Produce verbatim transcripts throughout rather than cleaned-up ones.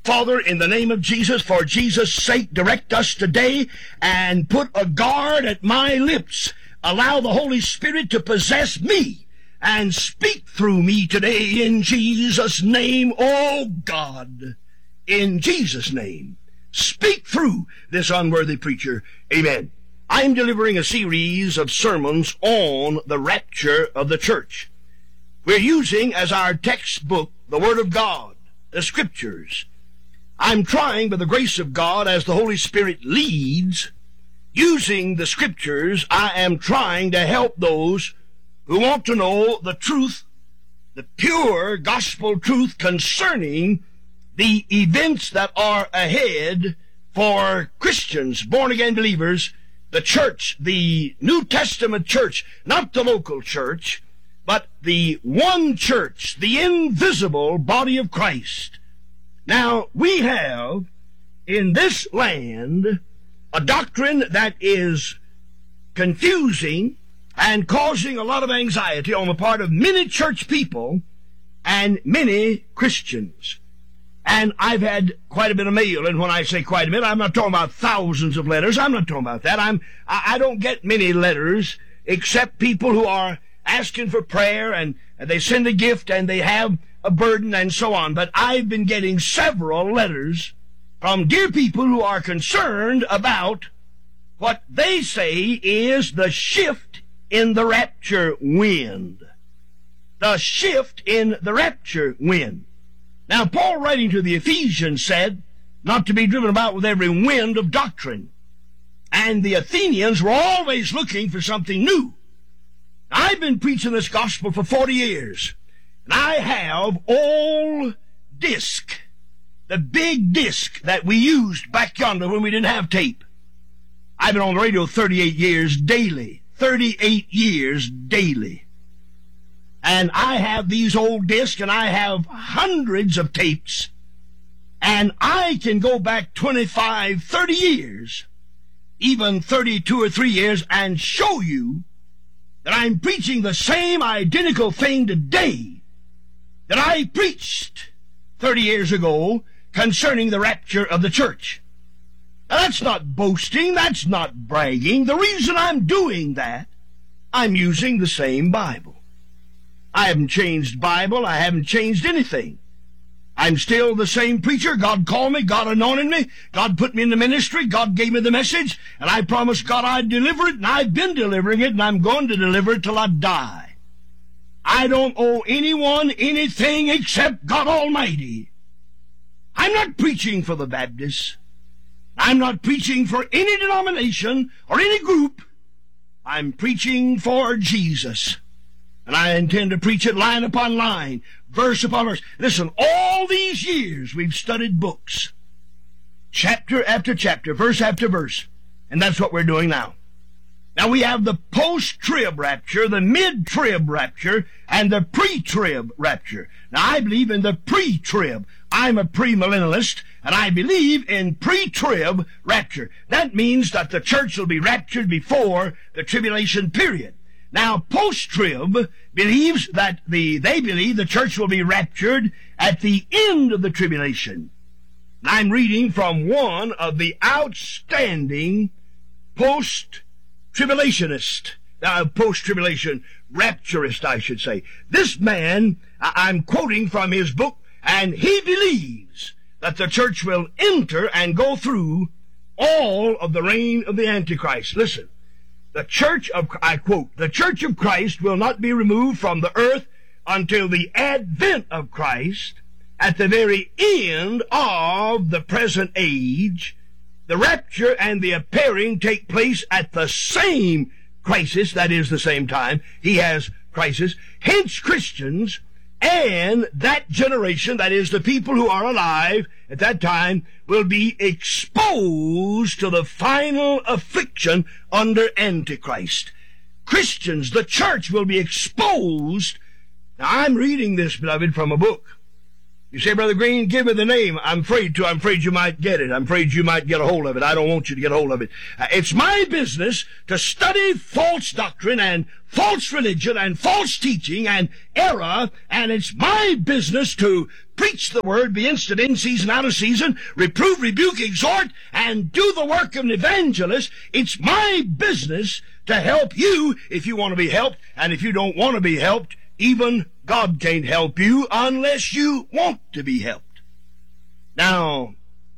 Father, in the name of Jesus, for Jesus' sake, direct us today and put a guard at my lips. Allow the Holy Spirit to possess me and speak through me today in Jesus' name, oh God. In Jesus' name, speak through this unworthy preacher. Amen. I'm delivering a series of sermons on the rapture of the church. We're using as our textbook the Word of God, the Scriptures. I'm trying, by the grace of God, as the Holy Spirit leads, using the Scriptures, I am trying to help those who want to know the truth, the pure gospel truth concerning the events that are ahead for Christians, born-again believers, the church, the New Testament church, not the local church, but the one church, the invisible body of Christ. Now, we have in this land a doctrine that is confusing and causing a lot of anxiety on the part of many church people and many Christians. And I've had quite a bit of mail, and when I say quite a bit, I'm not talking about thousands of letters. I'm not talking about that. I'm, I, I don't get many letters except people who are asking for prayer, and, and they send a gift, and they have a burden, and so on. But I've been getting several letters from dear people who are concerned about what they say is the shift in the rapture wind. The shift in the rapture wind. Now, Paul, writing to the Ephesians, said not to be driven about with every wind of doctrine. And the Athenians were always looking for something new. I've been preaching this gospel for forty years. And I have old disc, the big disc that we used back yonder when we didn't have tape. I've been on the radio thirty-eight years daily. thirty-eight years daily. And I have these old discs, and I have hundreds of tapes, and I can go back twenty-five, thirty years, even thirty-two or three years, and show you that I'm preaching the same identical thing today that I preached thirty years ago concerning the rapture of the church. Now, that's not boasting, that's not bragging. The reason I'm doing that, I'm using the same Bible. I haven't changed Bible. I haven't changed anything. I'm still the same preacher. God called me. God anointed me. God put me in the ministry. God gave me the message. And I promised God I'd deliver it. And I've been delivering it. And I'm going to deliver it till I die. I don't owe anyone anything except God Almighty. I'm not preaching for the Baptists. I'm not preaching for any denomination or any group. I'm preaching for Jesus. And I intend to preach it line upon line, verse upon verse. Listen, all these years we've studied books, chapter after chapter, verse after verse. And that's what we're doing now. Now we have the post-trib rapture, the mid-trib rapture, and the pre-trib rapture. Now I believe in the pre-trib. I'm a premillennialist, and I believe in pre-trib rapture. That means that the church will be raptured before the tribulation period. Now, post-trib believes that the, they believe the church will be raptured at the end of the tribulation. I'm reading from one of the outstanding post-tribulationists, uh, post-tribulation rapturist, I should say. This man, I'm quoting from his book, and he believes that the church will enter and go through all of the reign of the Antichrist. Listen. The church of, I quote, the church of Christ will not be removed from the earth until the advent of Christ at the very end of the present age. The rapture and the appearing take place at the same crisis, that is the same time. He has crisis. Hence Christians and that generation, that is the people who are alive at that time, will be exposed to the final affliction under Antichrist. Christians, the church, will be exposed. Now, I'm reading this, beloved, from a book. You say, Brother Green, give me the name. I'm afraid to. I'm afraid you might get it. I'm afraid you might get a hold of it. I don't want you to get a hold of it. Uh, it's my business to study false doctrine and false religion and false teaching and error, and it's my business to preach the word, be instant in season, out of season, reprove, rebuke, exhort, and do the work of an evangelist. It's my business to help you if you want to be helped, and if you don't want to be helped, even God can't help you unless you want to be helped. Now,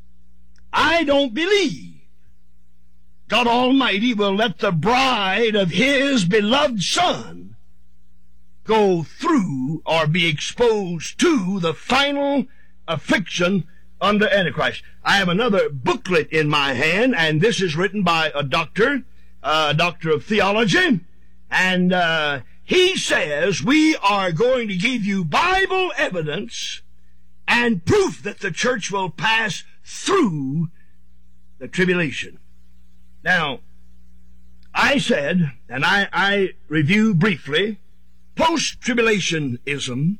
I don't believe God Almighty will let the bride of His beloved Son go through or be exposed to the final affliction under Antichrist. I have another booklet in my hand, and this is written by a doctor, a doctor of theology, and uh, he says we are going to give you Bible evidence and proof that the church will pass through the tribulation. Now, I said, and I, I review briefly, post-tribulationism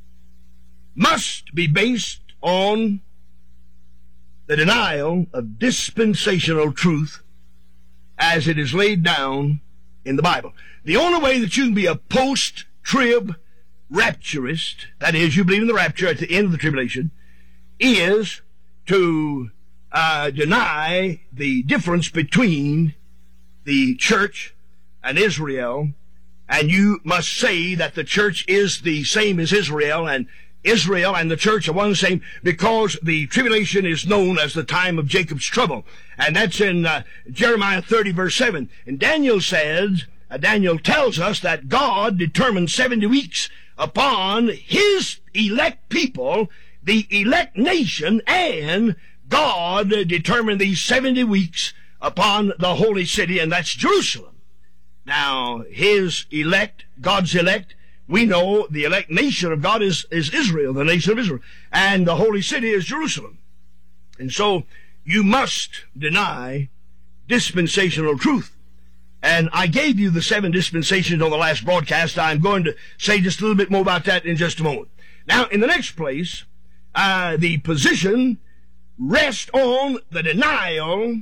must be based on the denial of dispensational truth as it is laid down in the Bible. The only way that you can be a post-trib rapturist, that is, you believe in the rapture at the end of the tribulation, is to uh, deny the difference between the church and Israel, and you must say that the church is the same as Israel, and Israel and the church are one and the same, because the tribulation is known as the time of Jacob's trouble. And that's in uh, Jeremiah thirty, verse seven. And Daniel says, uh, Daniel tells us that God determined seventy weeks upon His elect people, the elect nation, and God determined these seventy weeks upon the holy city, and that's Jerusalem. Now, His elect, God's elect, we know the elect nation of God is, is Israel, the nation of Israel, and the holy city is Jerusalem. And so you must deny dispensational truth. And I gave you the seven dispensations on the last broadcast. I'm going to say just a little bit more about that in just a moment. Now, in the next place, uh, the position rests on the denial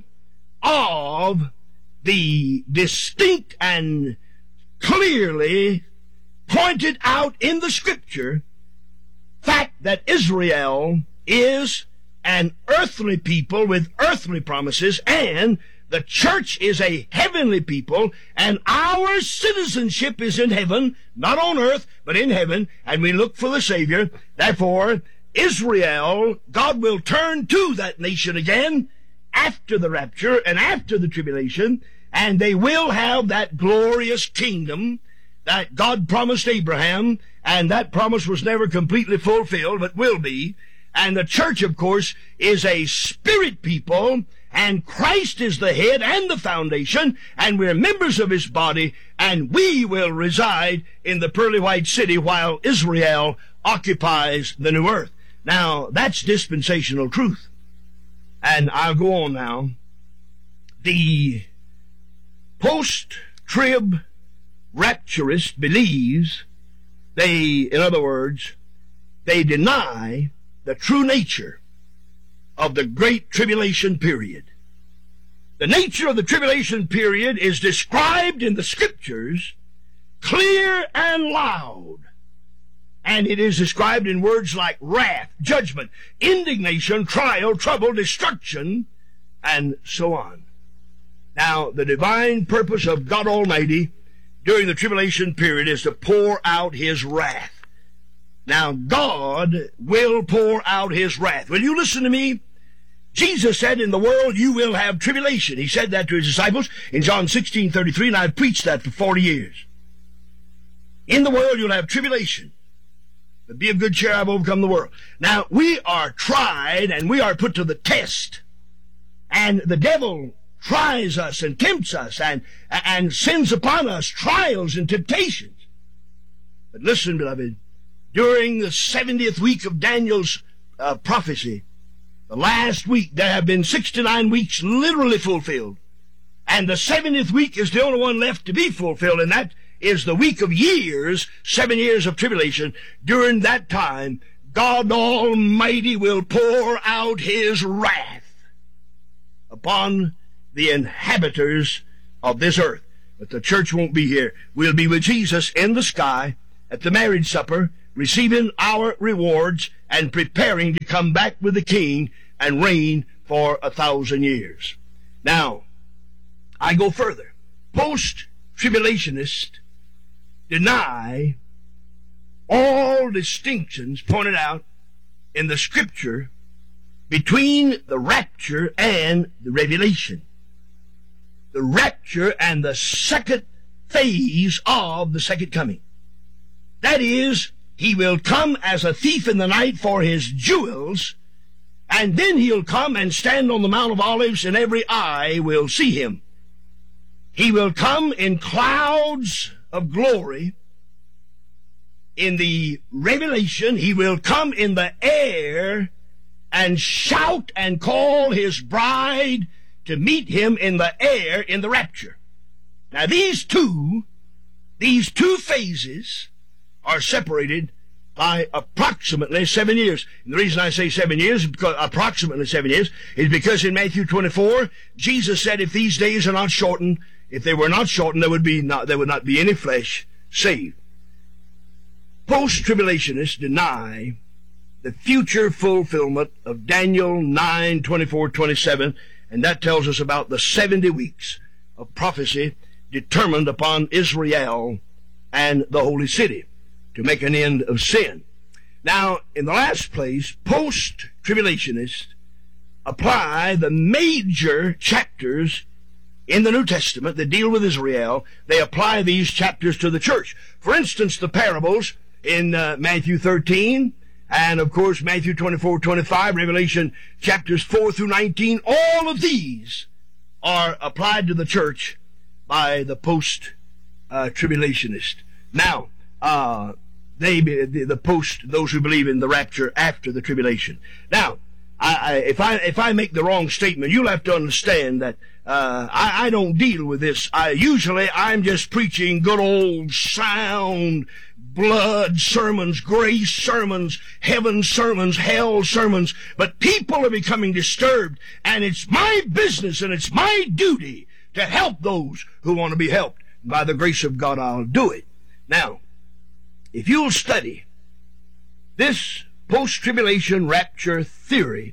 of the distinct and clearly pointed out in the Scripture fact that Israel is an earthly people with earthly promises, and the church is a heavenly people, and our citizenship is in heaven, not on earth, but in heaven, and we look for the Savior. Therefore, Israel, God will turn to that nation again after the rapture and after the tribulation, and they will have that glorious kingdom that God promised Abraham, and that promise was never completely fulfilled, but will be. And the church, of course, is a spirit people, and Christ is the head and the foundation, and we're members of His body, and we will reside in the pearly white city while Israel occupies the new earth. Now, that's dispensational truth. And I'll go on now. The post-trib rapturist believes they, in other words, they deny the true nature of the great tribulation period. The nature of the tribulation period is described in the Scriptures clear and loud. And it is described in words like wrath, judgment, indignation, trial, trouble, destruction, and so on. Now, the divine purpose of God Almighty during the tribulation period is to pour out His wrath. Now, God will pour out His wrath. Will you listen to me? Jesus said, in the world you will have tribulation. He said that to His disciples in John sixteen thirty-three, and I've preached that for forty years. In the world you'll have tribulation. But be of good cheer, I've overcome the world. Now, we are tried and we are put to the test. And the devil tries us and tempts us and, and sends upon us trials and temptations. But listen, beloved, during the seventieth week of Daniel's uh, prophecy, the last week, there have been sixty-nine weeks literally fulfilled. And the seventieth week is the only one left to be fulfilled, and that is the week of years, seven years of tribulation. During that time, God Almighty will pour out His wrath upon the inhabitants of this earth. But the church won't be here. We'll be with Jesus in the sky at the marriage supper, receiving our rewards and preparing to come back with the King and reign for a thousand years. Now, I go further. Post-tribulationists deny all distinctions pointed out in the Scripture between the rapture and the revelation. The rapture and the second phase of the second coming. That is, He will come as a thief in the night for His jewels, and then He'll come and stand on the Mount of Olives, and every eye will see Him. He will come in clouds of glory. In the revelation, He will come in the air and shout and call His bride to meet Him in the air in the rapture. Now these two, these two phases are separated by approximately seven years. And the reason I say seven years, because approximately seven years, is because in Matthew twenty-four, Jesus said, if these days are not shortened, if they were not shortened, there would be not, there would not be any flesh saved. Post-tribulationists deny the future fulfillment of Daniel nine, twenty-four, twenty-seven, and that tells us about the seventy weeks of prophecy determined upon Israel and the holy city to make an end of sin. Now, in the last place, post-tribulationists apply the major chapters in the New Testament that deal with Israel. They apply these chapters to the church. For instance, the parables in uh, Matthew thirteen, and of course Matthew twenty-four, twenty-five, Revelation chapters four through nineteen, all of these are applied to the church by the post-tribulationist. Uh, now, uh, they, the, the post, those who believe in the rapture after the tribulation. Now, I, I, if I if I make the wrong statement, you'll have to understand that uh, I, I don't deal with this. I, usually, I'm just preaching good old sound blood sermons, grace sermons, heaven sermons, hell sermons. But people are becoming disturbed, and it's my business and it's my duty to help those who want to be helped. By the grace of God, I'll do it. Now, if you'll study this post-tribulation rapture theory,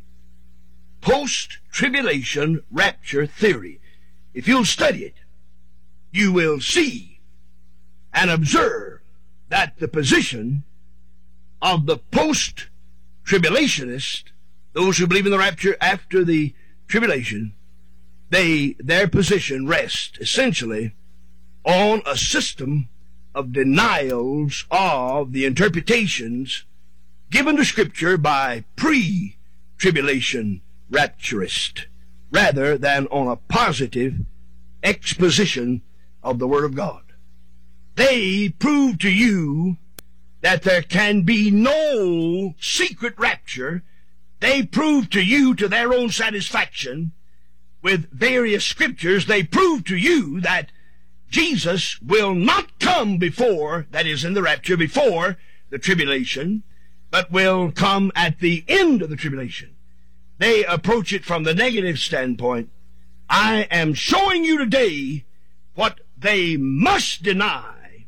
post-tribulation rapture theory, if you'll study it, you will see and observe that the position of the post-tribulationists, those who believe in the rapture after the tribulation, they their position rests essentially on a system of denials of the interpretations given to Scripture by pre-tribulation rapturists, rather than on a positive exposition of the Word of God. They prove to you that there can be no secret rapture. They prove to you, to their own satisfaction, with various scriptures, they prove to you that Jesus will not come before, that is in the rapture, before the tribulation, but will come at the end of the tribulation. They approach it from the negative standpoint. I am showing you today what they must deny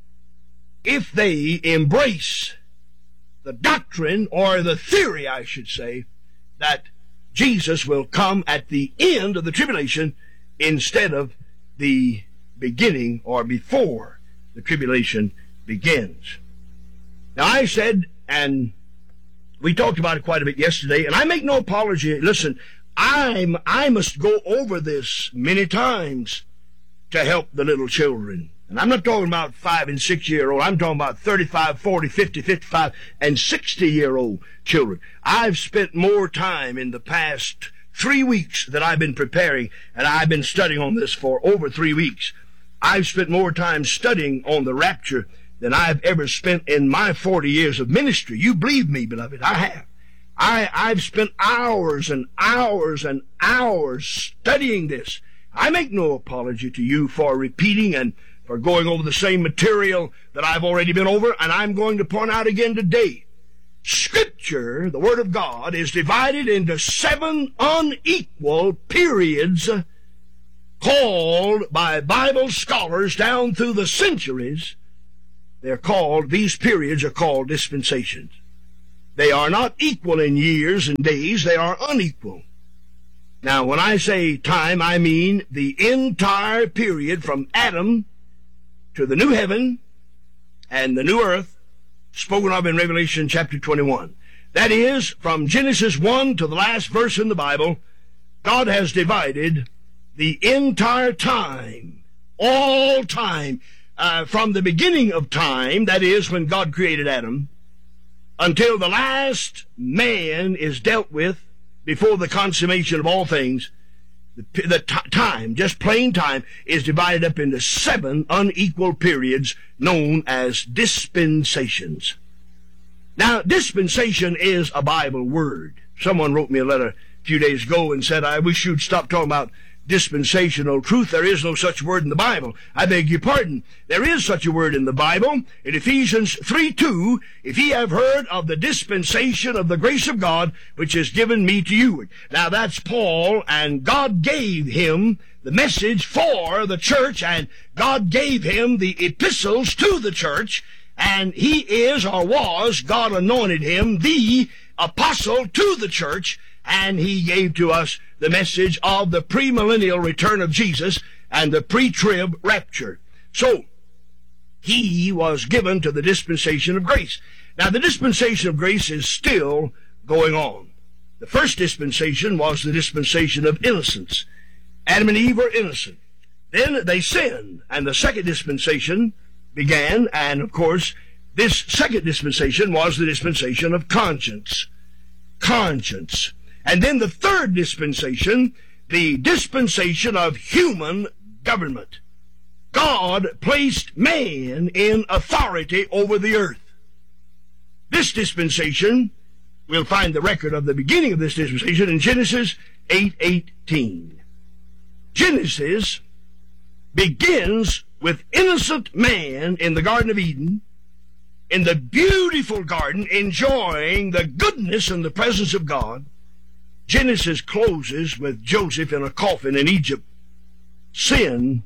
if they embrace the doctrine, or the theory, I should say, that Jesus will come at the end of the tribulation instead of the beginning or before the tribulation begins. Now, I said, and we talked about it quite a bit yesterday, and I make no apology. Listen, I'm, I must go over this many times to help the little children. And I'm not talking about five and six year old. I'm talking about thirty-five, forty, fifty, fifty-five, and sixty year old children. I've spent more time in the past three weeks that I've been preparing, and I've been studying on this for over three weeks. I've spent more time studying on the rapture than I've ever spent in my forty years of ministry. You believe me, beloved, I have. I, I've spent hours and hours and hours studying this. I make no apology to you for repeating and for going over the same material that I've already been over, and I'm going to point out again today Scripture, the Word of God, is divided into seven unequal periods called by Bible scholars down through the centuries. They're called, these periods are called dispensations. They are not equal in years and days, they are unequal. Now, when I say time, I mean the entire period from Adam to the new heaven and the new earth, spoken of in Revelation chapter twenty-one. That is, from Genesis one to the last verse in the Bible, God has divided the entire time, all time, uh, from the beginning of time, that is, when God created Adam, until the last man is dealt with before the consummation of all things. The, the t- time, just plain time, is divided up into seven unequal periods known as dispensations. Now, dispensation is a Bible word. Someone wrote me a letter a few days ago and said, I wish you'd stop talking about dispensational truth. There is no such word in the Bible. I beg your pardon. There is such a word in the Bible. In Ephesians three two, if ye have heard of the dispensation of the grace of God, which is given me to you. Now that's Paul, and God gave him the message for the church, and God gave him the epistles to the church, and he is or was, God anointed him, the apostle to the church, and he gave to us the message of the premillennial return of Jesus and the pre-trib rapture. So, he was given to the dispensation of grace. Now, the dispensation of grace is still going on. The first dispensation was the dispensation of innocence. Adam and Eve were innocent. Then they sinned, and the second dispensation began, and of course, this second dispensation was the dispensation of conscience. Conscience. And then the third dispensation, the dispensation of human government. God placed man in authority over the earth. This dispensation, we'll find the record of the beginning of this dispensation in Genesis eight eighteen. Genesis begins with innocent man in the Garden of Eden, in the beautiful garden, enjoying the goodness and the presence of God. Genesis closes with Joseph in a coffin in Egypt. Sin,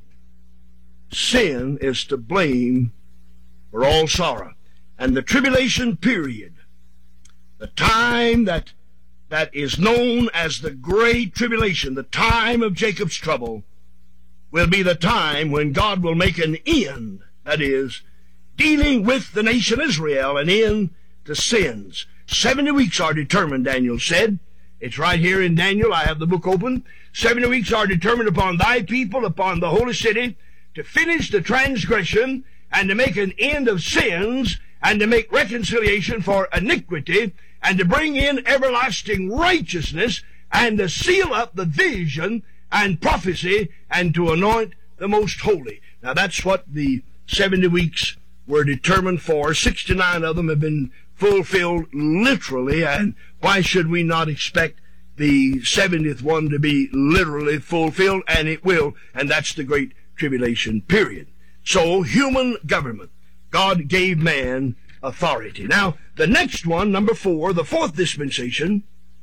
sin is to blame for all sorrow. And the tribulation period, the time that, that is known as the Great Tribulation, the time of Jacob's trouble, will be the time when God will make an end, that is, dealing with the nation Israel, an end to sins. Seventy weeks are determined, Daniel said. It's right here in Daniel. I have the book open. Seventy weeks are determined upon thy people, upon the holy city, to finish the transgression and to make an end of sins and to make reconciliation for iniquity and to bring in everlasting righteousness and to seal up the vision and prophecy and to anoint the most holy. Now that's what the seventy weeks were determined for. sixty-nine of them have been fulfilled literally, and why should we not expect the seventieth one to be literally fulfilled? And it will, and that's the Great Tribulation period. So, human government. God gave man authority. Now, the next one, number four, the fourth dispensation,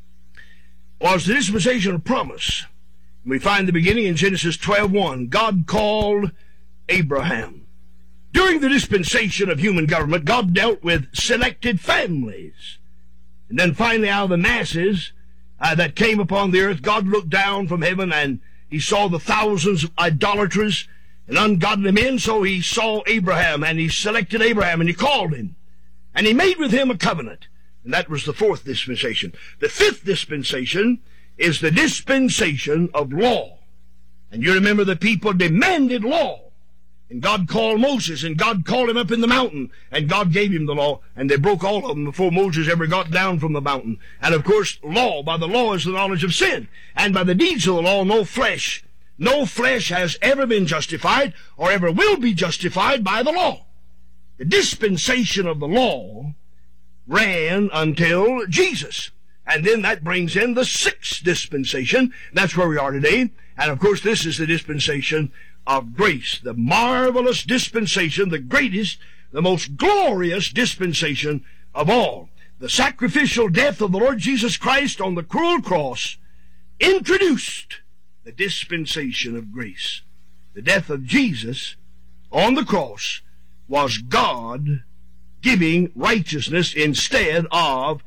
was the dispensation of promise. We find the beginning in Genesis twelve one. God called Abraham. During the dispensation of human government, God dealt with selected families. And then finally, out of the masses uh, that came upon the earth, God looked down from heaven and he saw the thousands of idolaters and ungodly men. So he saw Abraham and he selected Abraham and he called him. And he made with him a covenant. And that was the fourth dispensation. The fifth dispensation is the dispensation of law. And you remember the people demanded law. And God called Moses, and God called him up in the mountain, and God gave him the law, and they broke all of them before Moses ever got down from the mountain. And of course, law, by the law is the knowledge of sin. And by the deeds of the law, no flesh, no flesh has ever been justified, or ever will be justified by the law. The dispensation of the law ran until Jesus. And then that brings in the sixth dispensation. That's where we are today. And of course, this is the dispensation of grace, the marvelous dispensation, the greatest, the most glorious dispensation of all. The sacrificial death of the Lord Jesus Christ on the cruel cross introduced the dispensation of grace. The death of Jesus on the cross was God giving righteousness instead of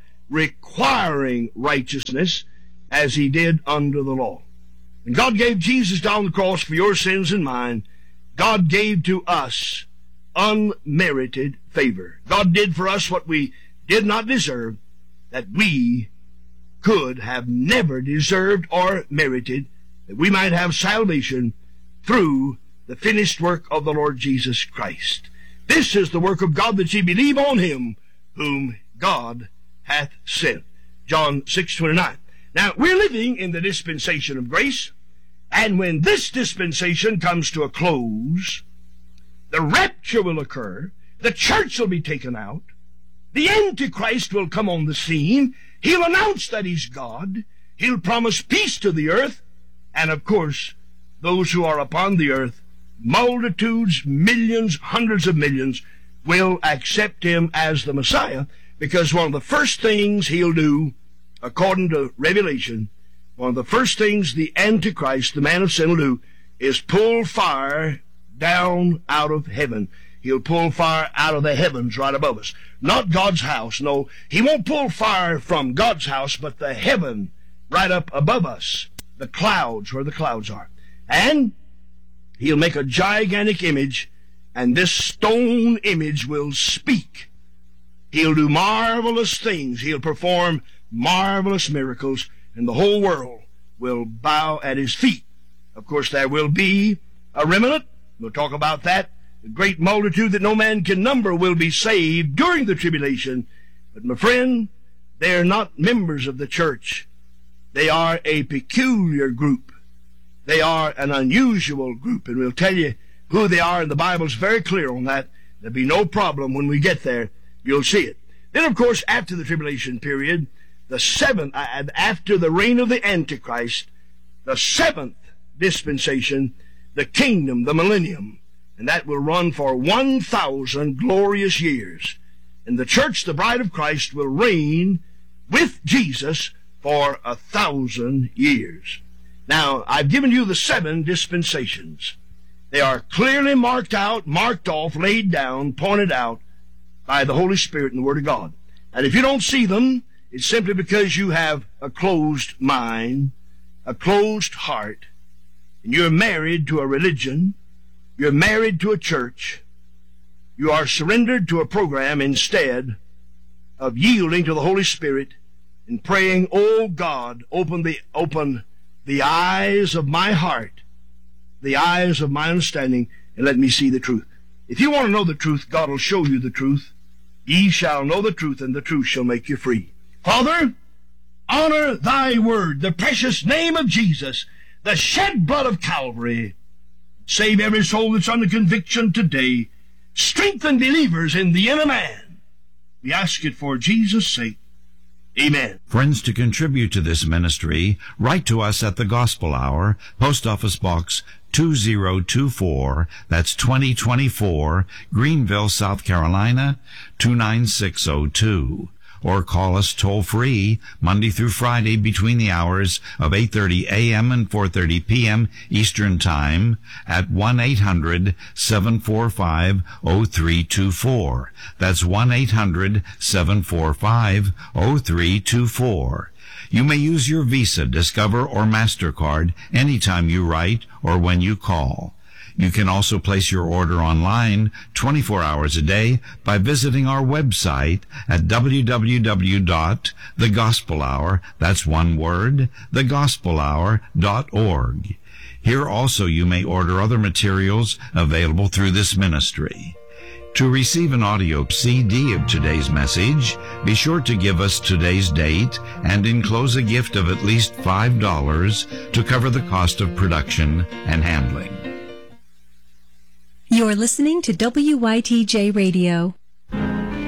requiring righteousness as he did under the law. When God gave Jesus down the cross for your sins and mine, God gave to us unmerited favor. God did for us what we did not deserve, that we could have never deserved or merited, that we might have salvation through the finished work of the Lord Jesus Christ. This is the work of God, that ye believe on him whom God hath sent. John six twenty-nine. Now, we're living in the dispensation of grace, and when this dispensation comes to a close, the rapture will occur, the church will be taken out, the Antichrist will come on the scene, he'll announce that he's God, he'll promise peace to the earth, and of course, those who are upon the earth, multitudes, millions, hundreds of millions, will accept him as the Messiah, because one of the first things he'll do, according to Revelation, one of the first things the Antichrist, the man of sin, will do is pull fire down out of heaven. He'll pull fire out of the heavens right above us. Not God's house, no. He won't pull fire from God's house, but the heaven right up above us. The clouds, where the clouds are. And he'll make a gigantic image, and this stone image will speak. He'll do marvelous things. He'll perform marvelous miracles, and the whole world will bow at his feet. Of course, there will be a remnant. We'll talk about that. The great multitude that no man can number will be saved during the tribulation. But, my friend, they're not members of the church. They are a peculiar group. They are an unusual group, and we'll tell you who they are, and the Bible's very clear on that. There'll be no problem when we get there. You'll see it. Then, of course, after the tribulation period, the seventh, uh, after the reign of the Antichrist, the seventh dispensation, the kingdom, the millennium, and that will run for one thousand glorious years. And the church, the bride of Christ, will reign with Jesus for a thousand years. Now, I've given you the seven dispensations. They are clearly marked out, marked off, laid down, pointed out by the Holy Spirit in the Word of God. And if you don't see them, it's simply because you have a closed mind, a closed heart, and you're married to a religion, you're married to a church, you are surrendered to a program instead of yielding to the Holy Spirit and praying, "Oh God, open the open the eyes of my heart, the eyes of my understanding, and let me see the truth." If you want to know the truth, God will show you the truth. Ye shall know the truth, and the truth shall make you free. Father, honor thy word, the precious name of Jesus, the shed blood of Calvary. Save every soul that's under conviction today. Strengthen believers in the inner man. We ask it for Jesus' sake. Amen. Friends, to contribute to this ministry, write to us at the Gospel Hour, Post Office Box two zero two four, that's twenty twenty-four, Greenville, South Carolina, two nine six zero two. Or call us toll-free Monday through Friday between the hours of eight thirty a.m. and four thirty p.m. Eastern Time at one eight hundred seven four five oh three two four. That's one eight hundred seven four five oh three two four. You may use your Visa, Discover, or MasterCard anytime you write or when you call. You can also place your order online twenty-four hours a day by visiting our website at w w w dot the gospel hour, that's one word, the gospel hour dot org. Here also you may order other materials available through this ministry. To receive an audio C D of today's message, be sure to give us today's date and enclose a gift of at least five dollars to cover the cost of production and handling. You're listening to W Y T J Radio.